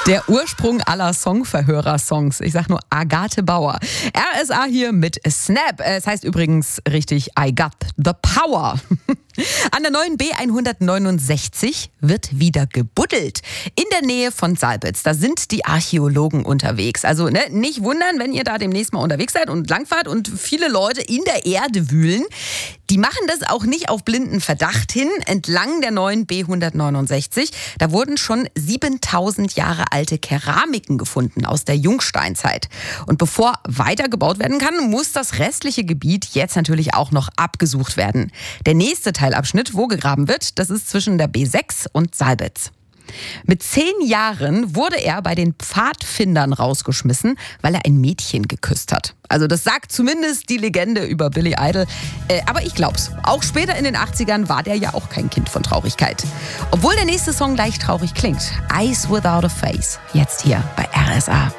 Der Ursprung aller Songverhörer-Songs. Ich sag nur Agathe Bauer. RSA hier mit Snap. Es heißt übrigens richtig I got the power. An der neuen B169 wird wieder gebuddelt. In der Nähe von Salbitz. Da sind die Archäologen unterwegs. Also nicht wundern, wenn ihr da demnächst mal unterwegs seid und langfahrt und viele Leute in der Erde wühlen. Die machen das auch nicht auf blinden Verdacht hin. Entlang der neuen B169, da wurden schon 7000 Jahre alte Keramiken gefunden aus der Jungsteinzeit. Und bevor weitergebaut werden kann, muss das restliche Gebiet jetzt natürlich auch noch abgesucht werden. Der nächste Teilabschnitt, wo gegraben wird, das ist zwischen der B6 und Salbitz. Mit 10 Jahren wurde er bei den Pfadfindern rausgeschmissen, weil er ein Mädchen geküsst hat. Also das sagt zumindest die Legende über Billy Idol. Aber ich glaub's. Auch später in den 80ern war der ja auch kein Kind von Traurigkeit. Obwohl der nächste Song leicht traurig klingt. Eyes Without a Face. Jetzt hier bei RSA.